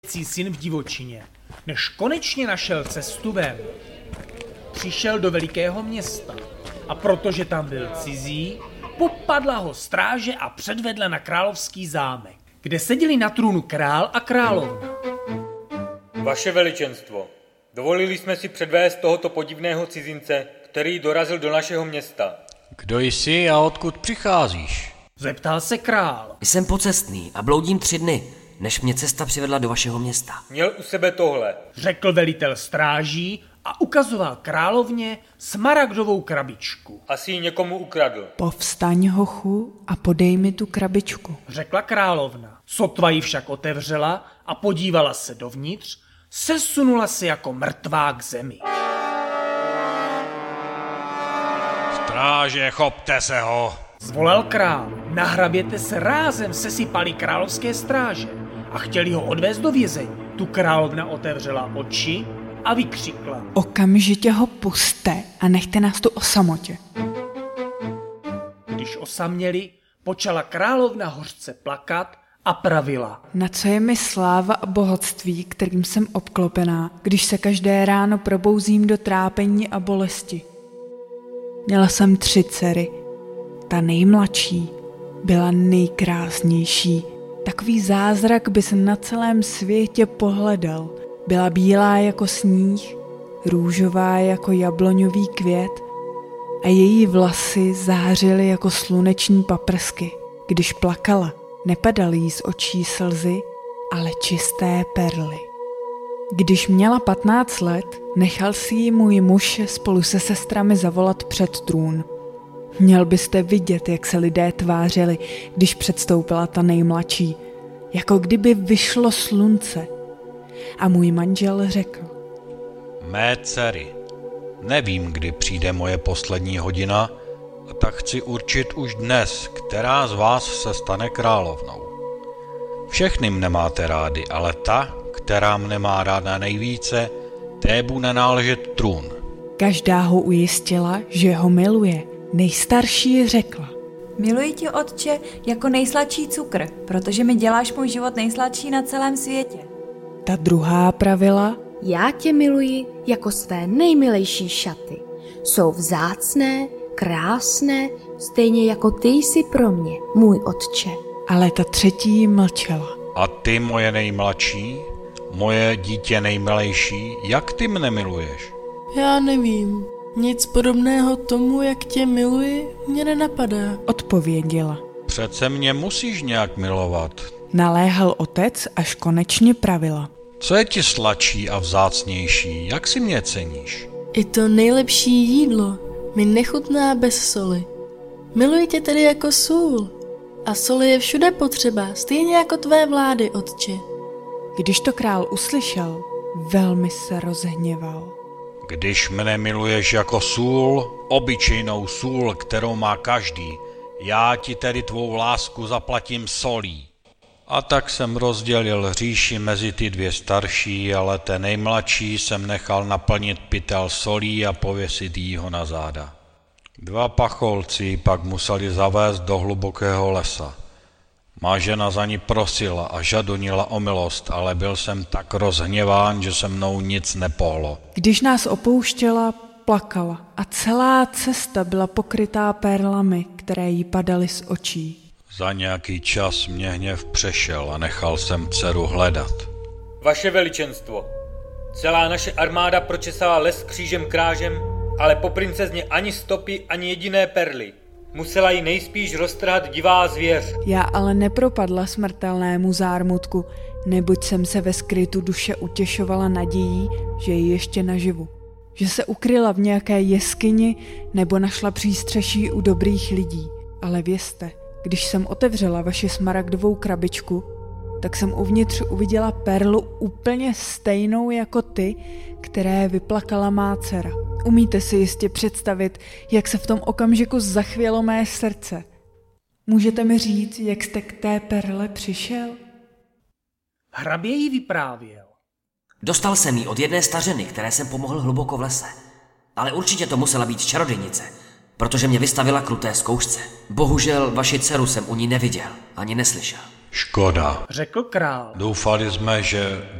syn v divočině, než konečně našel cestu ven. Přišel do velikého města a protože tam byl cizí, popadla ho stráže a předvedla na královský zámek, kde seděli na trůnu král a královna. Vaše veličenstvo, dovolili jsme si předvést tohoto podivného cizince, který dorazil do našeho města. Kdo jsi a odkud přicházíš? Zeptal se král. Jsem pocestný a bloudím 3 dny, než mě cesta přivedla do vašeho města. Měl u sebe tohle. Řekl velitel stráží a ukazoval královně smaragdovou krabičku. Asi ji někomu ukradl. Povstaň, hochu, a podej mi tu krabičku. Řekla královna. Sotva ji však otevřela a podívala se dovnitř, sesunula se jako mrtvá k zemi. Stráže, chopte se ho! Zvolal král. Na hraběte se rázem sesypali královské stráže a chtěli ho odvést do vězení. Tu královna otevřela oči a vykřikla. Okamžitě ho pusťte a nechte nás tu o samotě. Když osaměli, počala královna hořce plakat a pravila. Na co je mi sláva a bohatství, kterým jsem obklopená, když se každé ráno probouzím do trápení a bolesti? Měla jsem 3 dcery. Ta nejmladší byla nejkrásnější. Takový zázrak bys na celém světě pohledal. Byla bílá jako sníh, růžová jako jabloňový květ a její vlasy zářily jako sluneční paprsky. Když plakala, nepadaly jí z očí slzy, ale čisté perly. Když měla 15 let, nechal si ji můj muž spolu se sestrami zavolat před trůn. Měl byste vidět, jak se lidé tvářili, když předstoupila ta nejmladší, jako kdyby vyšlo slunce. A můj manžel řekl. Mé dcery, nevím, kdy přijde moje poslední hodina, a tak chci určit už dnes, která z vás se stane královnou. Všechny mne máte rády, ale ta, která mne má ráda nejvíce, té bude náležet trůn. Každá ho ujistila, že ho miluje. Nejstarší řekla. Miluji tě, otče, jako nejsladší cukr, protože mi děláš můj život nejsladší na celém světě. Ta druhá pravila. Já tě miluji jako své nejmilejší šaty. Jsou vzácné, krásné, stejně jako ty jsi pro mě, můj otče. Ale ta třetí mlčela. A ty, moje nejmladší, moje dítě nejmilejší, jak ty mne miluješ? Já nevím. Nic podobného tomu, jak tě miluji, mě nenapadá. Odpověděla. Přece mě musíš nějak milovat. Naléhal otec, až konečně pravila. Co je ti sladší a vzácnější? Jak si mě ceníš? I to nejlepší jídlo mi nechutná bez soli. Miluji tě tedy jako sůl. A soli je všude potřeba, stejně jako tvé vlády, otče. Když to král uslyšel, velmi se rozhněval. Když mne miluješ jako sůl, obyčejnou sůl, kterou má každý, já ti tedy tvou lásku zaplatím solí. A tak jsem rozdělil říši mezi ty 2 starší, ale té nejmladší jsem nechal naplnit pytel solí a pověsit jí ho na záda. 2 pacholci pak museli zavést do hlubokého lesa. Má žena za ní prosila a žadonila o milost, ale byl jsem tak rozhněván, že se mnou nic nepohlo. Když nás opouštěla, plakala a celá cesta byla pokrytá perlami, které jí padaly z očí. Za nějaký čas mě hněv přešel a nechal jsem dceru hledat. Vaše veličenstvo, celá naše armáda pročesala les křížem krážem, ale po princezně ani stopy, ani jediné perly. Musela ji nejspíš roztrhat divá zvěř. Já ale nepropadla smrtelnému zármutku, neboť jsem se ve skrytu duše utěšovala nadějí, že ji ještě naživu. Že se ukryla v nějaké jeskyni nebo našla přístřeší u dobrých lidí. Ale vězte, když jsem otevřela vaši smaragdovou krabičku, tak jsem uvnitř uviděla perlu úplně stejnou jako ty, které vyplakala má dcera. Umíte si jistě představit, jak se v tom okamžiku zachvělo mé srdce. Můžete mi říct, jak jste k té perle přišel? Hrabě jí vyprávěl. Dostal jsem ji od jedné stařeny, které jsem pomohl hluboko v lese. Ale určitě to musela být čarodějnice, protože mě vystavila kruté zkoušce. Bohužel vaši dceru jsem u ní neviděl, ani neslyšel. Škoda. řekl král. Doufali jsme, že